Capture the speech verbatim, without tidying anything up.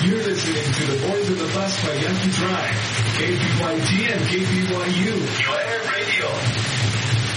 You're listening to the Boys of the Bus by Yankee Drive, K P Y T and K P Y U. Joanna Radio.